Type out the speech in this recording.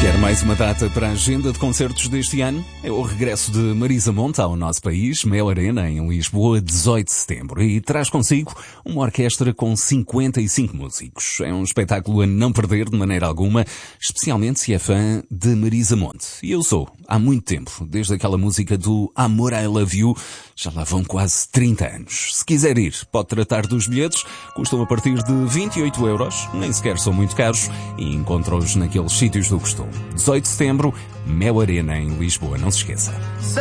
Quer mais uma data para a agenda de concertos deste ano? É o regresso de Marisa Monte ao nosso país, Mel Arena, em Lisboa, 18 de setembro, e traz consigo uma orquestra com 55 músicos. É um espetáculo a não perder de maneira alguma, especialmente se é fã de Marisa Monte. E eu sou, há muito tempo, desde aquela música do Amor I Love You, já lá vão quase 30 anos. Se quiser ir, pode tratar dos bilhetes, custam a partir de 28€, nem sequer são muito caros, e encontra-os naqueles sítios do costume. 18 de setembro, Mel Arena em Lisboa, não se esqueça.